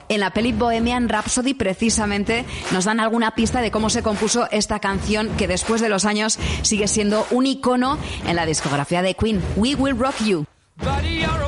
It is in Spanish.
en la peli Bohemian Rhapsody precisamente nos dan alguna pista de cómo se compuso esta canción que después de los años sigue siendo un icono en la discografía de Queen. We Will Rock You. Buddy, you're a